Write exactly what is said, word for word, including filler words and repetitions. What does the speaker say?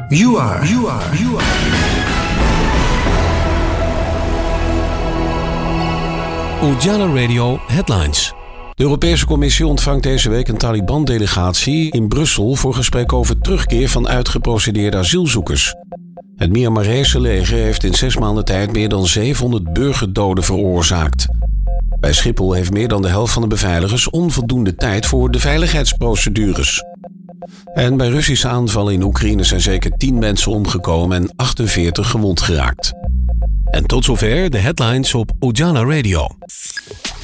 You are. You are. You are. Ujala Radio Headlines. De Europese Commissie ontvangt deze week een Taliban-delegatie in Brussel voor gesprek over terugkeer van uitgeprocedeerde asielzoekers. Het Myanmarese leger heeft in zes maanden tijd meer dan zevenhonderd burgerdoden veroorzaakt. Bij Schiphol heeft meer dan de helft van de beveiligers onvoldoende tijd voor de veiligheidsprocedures. En bij Russische aanvallen in Oekraïne zijn zeker tien mensen omgekomen en achtenveertig gewond geraakt. En tot zover de headlines op Ujala Radio.